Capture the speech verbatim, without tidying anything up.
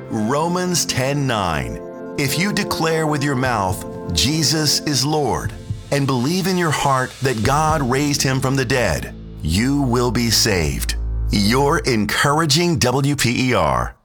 Romans ten nine. If you declare with your mouth, Jesus is Lord, and believe in your heart that God raised him from the dead, you will be saved. Your encouraging W P E R.